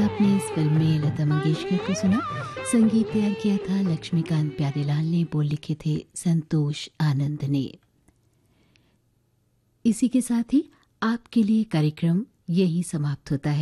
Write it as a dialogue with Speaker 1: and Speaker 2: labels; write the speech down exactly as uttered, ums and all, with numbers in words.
Speaker 1: आपने इस फिल्म में लता मंगेशकर को सुना। संगीत तैयार किया था लक्ष्मीकांत प्यारेलाल ने, बोल लिखे थे संतोष आनंद ने। इसी के साथ ही आपके लिए कार्यक्रम यही समाप्त होता है।